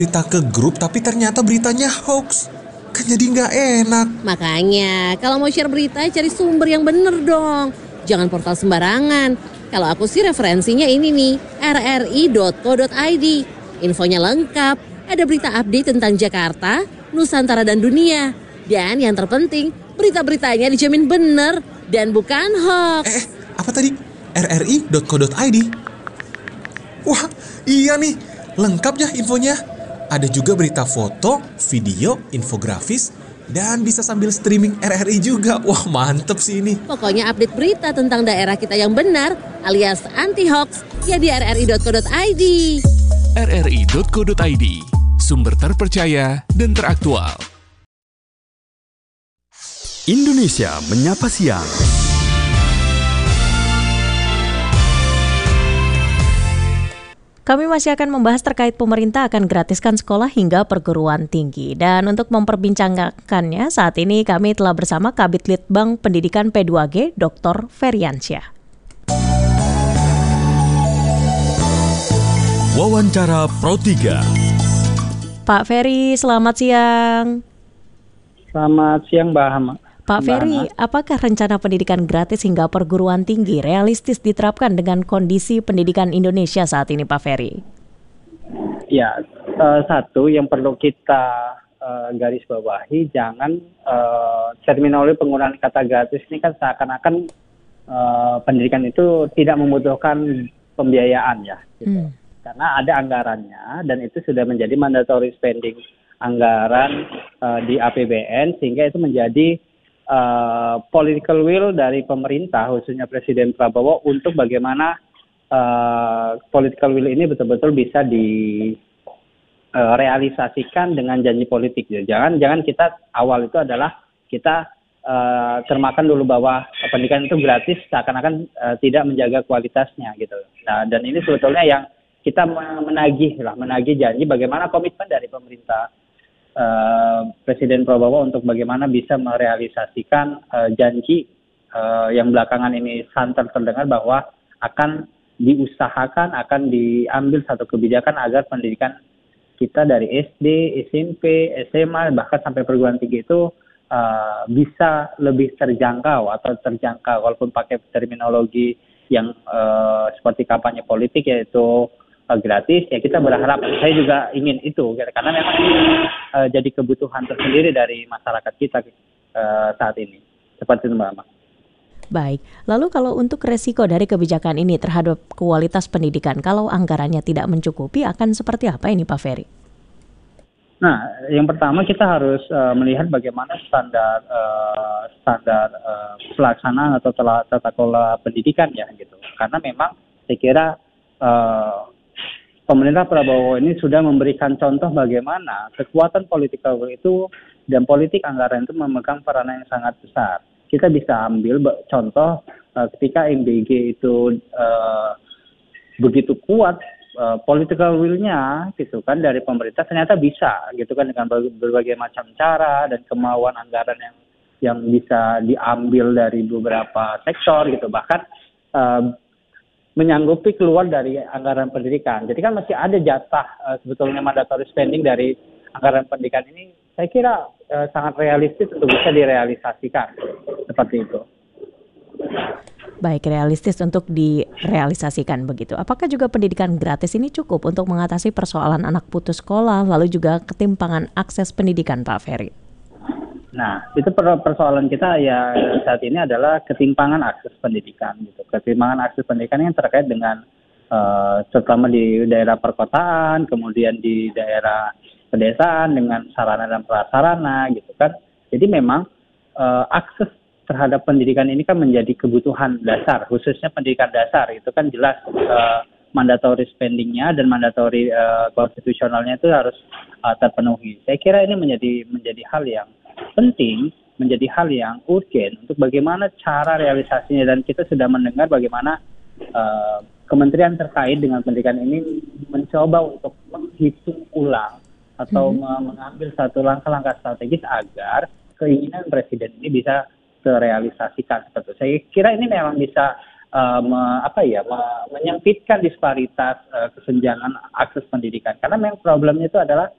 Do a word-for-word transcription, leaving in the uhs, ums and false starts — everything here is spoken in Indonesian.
Berita ke grup tapi ternyata beritanya hoax. Kan jadi nggak enak. Makanya, kalau mau share berita, cari sumber yang bener dong. Jangan portal sembarangan. Kalau aku sih referensinya ini nih, r r i dot co dot i d. Infonya lengkap, ada berita update tentang Jakarta, Nusantara dan dunia. Dan yang terpenting, berita-beritanya dijamin bener dan bukan hoax. Eh, eh apa tadi? r r i dot co dot i d. Wah, iya nih. Lengkap ya infonya. Ada juga berita foto, video, infografis, dan bisa sambil streaming R R I juga. Wah, mantep sih ini. Pokoknya update berita tentang daerah kita yang benar alias anti-hoax ya di r r i dot co dot i d. r r i dot co dot i d, sumber terpercaya dan teraktual. Indonesia Menyapa Siang. Kami masih akan membahas terkait pemerintah akan gratiskan sekolah hingga perguruan tinggi. Dan untuk memperbincangkannya, saat ini kami telah bersama Kabid Litbang Pendidikan P dua G, Doktor Feryansyah. Wawancara Pro tiga. Pak Ferry, selamat siang. Selamat siang, Mbak Hama. Pak Ferry, apakah rencana pendidikan gratis hingga perguruan tinggi realistis diterapkan dengan kondisi pendidikan Indonesia saat ini, Pak Ferry? Ya, uh, satu yang perlu kita uh, garis bawahi, jangan uh, terminologi penggunaan kata gratis ini kan seakan-akan uh, pendidikan itu tidak membutuhkan pembiayaan ya, gitu. Hmm. Karena ada anggarannya dan itu sudah menjadi mandatory spending anggaran uh, di A P B N sehingga itu menjadi Uh, political will dari pemerintah khususnya Presiden Prabowo untuk bagaimana uh, political will ini betul-betul bisa direalisasikan uh, dengan janji politik. Jangan jangan kita awal itu adalah kita uh, termakan dulu bahwa pendidikan itu gratis seakan-akan uh, tidak menjaga kualitasnya gitu. Nah, dan ini sebetulnya yang kita menagih lah menagih janji bagaimana komitmen dari pemerintah Uh, Presiden Prabowo untuk bagaimana bisa merealisasikan uh, janji uh, yang belakangan ini santer terdengar bahwa akan diusahakan, akan diambil satu kebijakan agar pendidikan kita dari S D, S M P, S M A, bahkan sampai perguruan tinggi itu uh, bisa lebih terjangkau atau terjangkau walaupun pakai terminologi yang uh, seperti kampanye politik yaitu gratis, ya kita berharap, saya juga ingin itu karena memang ini uh, jadi kebutuhan tersendiri dari masyarakat kita uh, saat ini seperti itu, Mbak. Baik, lalu kalau untuk resiko dari kebijakan ini terhadap kualitas pendidikan, kalau anggarannya tidak mencukupi akan seperti apa ini Pak Ferry? Nah, yang pertama kita harus uh, melihat bagaimana standar uh, standar uh, pelaksanaan atau tata kelola pendidikan ya gitu, karena memang saya kira uh, pemerintah Prabowo ini sudah memberikan contoh bagaimana kekuatan political will itu dan politik anggaran itu memegang peranan yang sangat besar. Kita bisa ambil contoh uh, ketika M D G itu uh, begitu kuat uh, political will-nya gitu kan dari pemerintah ternyata bisa gitu kan dengan berbagai macam cara dan kemauan anggaran yang yang bisa diambil dari beberapa sektor gitu bahkan uh, menyanggupi keluar dari anggaran pendidikan. Jadi kan masih ada jatah uh, sebetulnya mandatory spending dari anggaran pendidikan ini. Saya kira uh, sangat realistis untuk bisa direalisasikan seperti itu. Baik, realistis untuk direalisasikan begitu. Apakah juga pendidikan gratis ini cukup untuk mengatasi persoalan anak putus sekolah, lalu juga ketimpangan akses pendidikan, Pak Ferry? Nah, itu persoalan kita ya saat ini adalah ketimpangan akses pendidikan gitu. Ketimpangan akses pendidikan yang terkait dengan uh, terutama di daerah perkotaan, kemudian di daerah pedesaan dengan sarana dan prasarana gitu kan. Jadi memang uh, akses terhadap pendidikan ini kan menjadi kebutuhan dasar, khususnya pendidikan dasar itu kan jelas uh, mandatory spending-nya dan mandatory uh, konstitusionalnya itu harus uh, terpenuhi. Saya kira ini menjadi menjadi hal yang penting, menjadi hal yang urgen untuk bagaimana cara realisasinya dan kita sudah mendengar bagaimana uh, kementerian terkait dengan pendidikan ini mencoba untuk menghitung ulang atau mm-hmm. mengambil satu langkah-langkah strategis agar keinginan presiden ini bisa terrealisasikan seperti itu. Saya kira ini memang bisa uh, me, apa ya me, menyempitkan disparitas uh, kesenjangan akses pendidikan. Karena memang problemnya itu adalah